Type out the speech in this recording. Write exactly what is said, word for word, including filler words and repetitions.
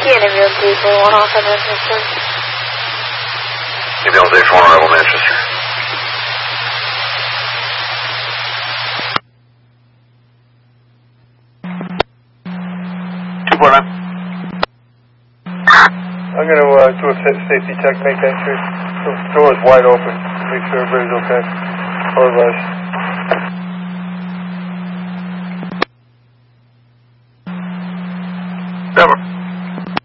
Univille Depot, one off in Manchester. Univille Depot, one arrival Manchester. two four nine. I'm going to uh, do a safety check, make entry. The door is wide open. Make sure everybody's okay. Otherwise...